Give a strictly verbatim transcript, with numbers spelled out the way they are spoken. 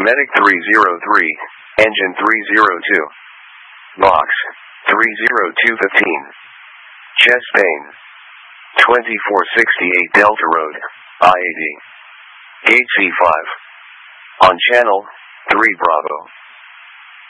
Medic three zero three, Engine three zero two. Box, three zero two fifteen. Chest pain. twenty-four sixty-eight Delta Road, I eighty. Gate C five. On channel, three Bravo.